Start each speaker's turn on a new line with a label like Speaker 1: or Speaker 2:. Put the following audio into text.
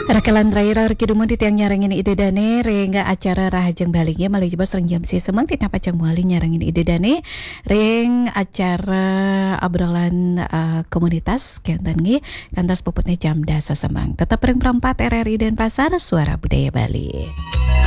Speaker 1: Rakalan terakhir kidumun ti tiang nyarangin ide dane rengga acara rahajeng baliknya malih jebos reng jam si semang tina pacang muali nyarangin ide dane reng acara obrolan komunitas kantan ngi kantas puputnya jam dasa semang tetap reng perempat RRI Denpasar suara budaya Bali.